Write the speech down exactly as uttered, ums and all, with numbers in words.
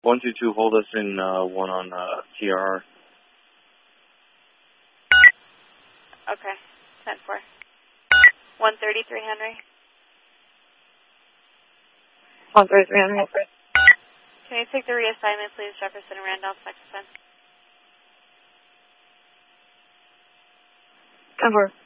one two two, hold us in uh, one on uh, T R R. Okay, ten four. one thirty-three Henry. one thirty-three Henry. Can you take the reassignment, please, Jefferson and Randolph, Texas ten? ten four.